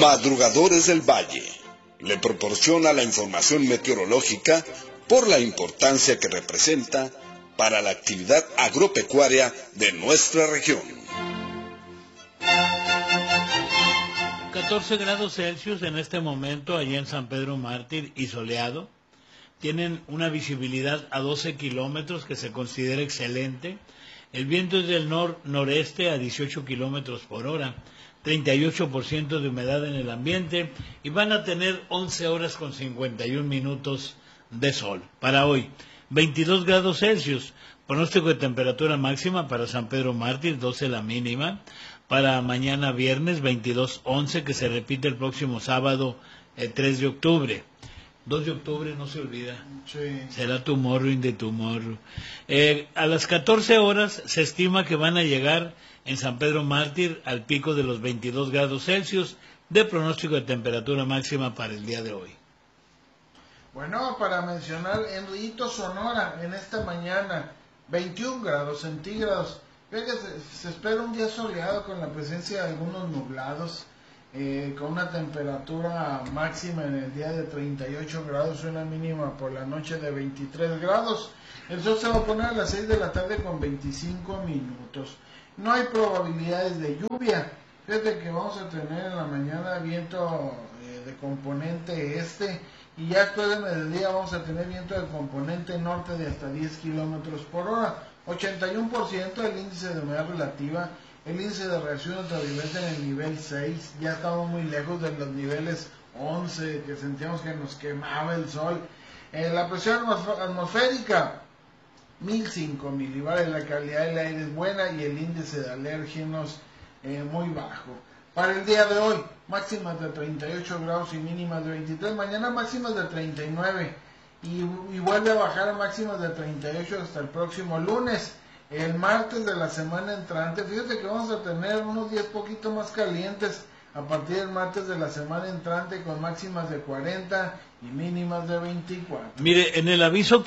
Madrugadores del Valle le proporciona la información meteorológica por la importancia que representa para la actividad agropecuaria de nuestra región. 14 grados Celsius en este momento allá en San Pedro Mártir y soleado. Tienen una visibilidad a 12 kilómetros que se considera excelente. El viento es del noreste a 18 kilómetros por hora. 38% de humedad en el ambiente y van a tener 11 horas con 51 minutos de sol. Para hoy, 22 grados Celsius, pronóstico de temperatura máxima para San Pedro Mártir, 12 la mínima. Para mañana viernes, 22:11, que se repite el próximo sábado, el 3 de octubre. 2 de octubre no se olvida. Sí. Será tomorrow in the tomorrow. A las 14 horas se estima que van a llegar en San Pedro Mártir al pico de los 22 grados Celsius de pronóstico de temperatura máxima para el día de hoy. Bueno, para mencionar, en Rillito, Sonora, en esta mañana, 21 grados centígrados. Fíjate, se espera un día soleado con la presencia de algunos nublados. Con una temperatura máxima en el día de 38 grados, una mínima por la noche de 23 grados. El sol se va a poner a las 6 de la tarde con 25 minutos. No hay probabilidades de lluvia. Fíjate que vamos a tener en la mañana viento de componente este y ya después de mediodía vamos a tener viento de componente norte de hasta 10 kilómetros por hora. 81% el índice de humedad relativa. El índice de reacción ultravioleta en el nivel 6, ya estamos muy lejos de los niveles 11, que sentíamos que nos quemaba el sol. La presión atmosférica, 1005 milibares, la calidad del aire es buena y el índice de alérgenos muy bajo. Para el día de hoy, máximas de 38 grados y mínimas de 23, mañana máximas de 39 y vuelve a bajar a máximas de 38 hasta el próximo lunes. El martes de la semana entrante, fíjate que vamos a tener unos días poquito más calientes a partir del martes de la semana entrante con máximas de 40 y mínimas de 24. Mire, en el aviso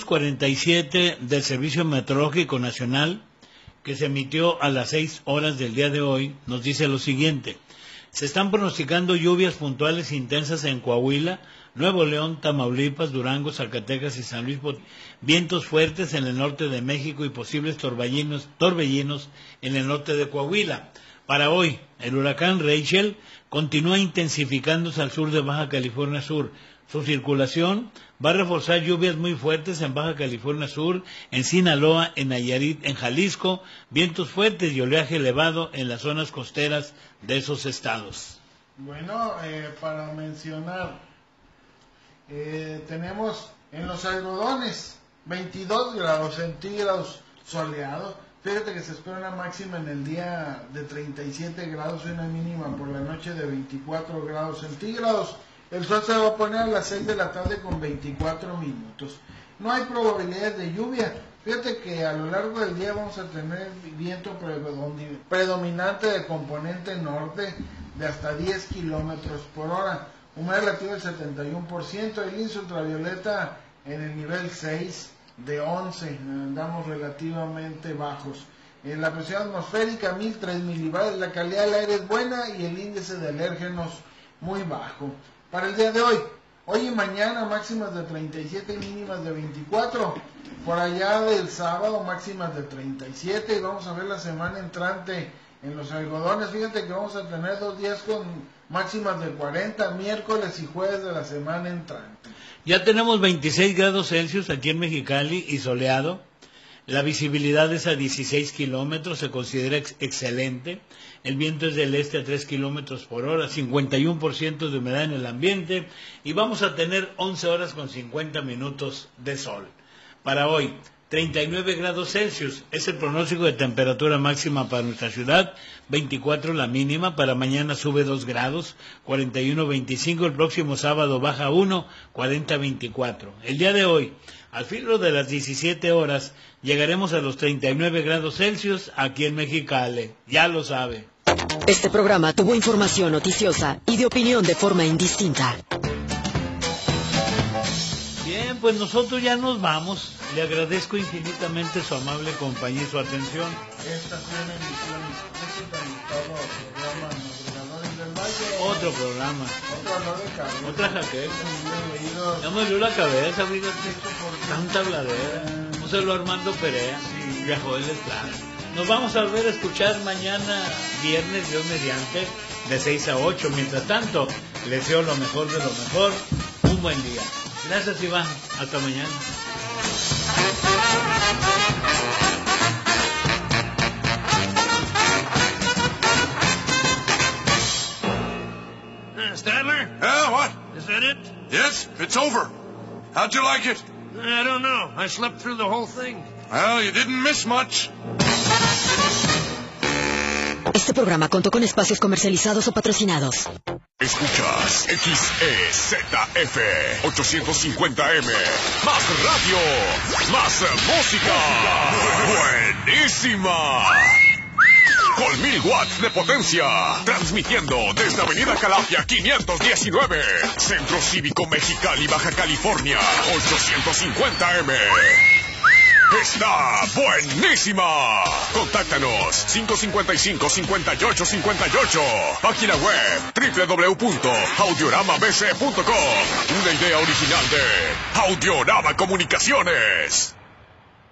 547 del Servicio Meteorológico Nacional, que se emitió a las 6 horas del día de hoy, nos dice lo siguiente: se están pronosticando lluvias puntuales intensas en Coahuila, Nuevo León, Tamaulipas, Durango, Zacatecas y San Luis Potosí, vientos fuertes en el norte de México y posibles torbellinos en el norte de Coahuila. Para hoy, el huracán Rachel continúa intensificándose al sur de Baja California Sur. Su circulación va a reforzar lluvias muy fuertes en Baja California Sur, en Sinaloa, en Nayarit, en Jalisco, vientos fuertes y oleaje elevado en las zonas costeras de esos estados. Bueno, para mencionar, tenemos en los algodones 22 grados centígrados soleados. Fíjate que se espera una máxima en el día de 37 grados y una mínima por la noche de 24 grados centígrados. El sol se va a poner a las 6 de la tarde con 24 minutos. No hay probabilidades de lluvia. Fíjate que a lo largo del día vamos a tener viento predominante de componente norte de hasta 10 kilómetros por hora. Humedad relativa del 71%, el índice ultravioleta en el nivel 6 de 11, andamos relativamente bajos. La presión atmosférica 1003 milibares, la calidad del aire es buena y el índice de alérgenos muy bajo. Para el día de hoy y mañana máximas de 37 y mínimas de 24. Por allá del sábado máximas de 37 y vamos a ver la semana entrante en los algodones. Fíjate que vamos a tener 2 días con máximas de 40, miércoles y jueves de la semana entrante. Ya tenemos 26 grados Celsius aquí en Mexicali y soleado. La visibilidad es a 16 kilómetros, se considera excelente. El viento es del este a 3 kilómetros por hora, 51% de humedad en el ambiente y vamos a tener 11 horas con 50 minutos de sol. Para hoy, 39 grados Celsius es el pronóstico de temperatura máxima para nuestra ciudad, 24 la mínima, para mañana sube 2 grados, 41-25, el próximo sábado baja 1, 40-24. El día de hoy, al filo de las 17 horas, llegaremos a los 39 grados Celsius aquí en Mexicali, ya lo sabe. Este programa tuvo información noticiosa y de opinión de forma indistinta. Bien, pues nosotros ya nos vamos. Le agradezco infinitamente su amable compañía y su atención. Esta fue una emisión programa Madrugadores del Valle. otro programa. Otro dolor de cabeza. Otra jaqueca. Oídos. Ya me dolió la cabeza, fíjate. Tanta habladera. Un saludo a Armando Perea. Viajó del Estrada. Nos vamos a volver a escuchar mañana, viernes, Dios mediante, de 6 a 8. Mientras tanto, les deseo lo mejor de lo mejor. Un buen día. Gracias, Iván. Hasta mañana. Stadler? Yeah, what? Is that it? Yes, it's over. How'd you like it? I don't know. I slept through the whole thing. Well, you didn't miss much. Este programa contó con espacios comercializados o patrocinados. Escuchas XEZF 850M. Más radio, más música. Buenísima. Con 1000 watts de potencia. Transmitiendo desde Avenida Calafia 519. Centro Cívico Mexicali, Baja California. 850M. Está buenísima. Contáctanos 555-5858. Página web www.audioramabc.com. Una idea original de Audiorama Comunicaciones.